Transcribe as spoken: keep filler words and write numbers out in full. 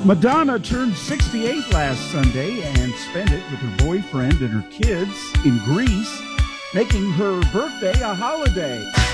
Madonna turned sixty-eight last Sunday and spent it with her boyfriend and her kids in Greece, making her birthday a holiday.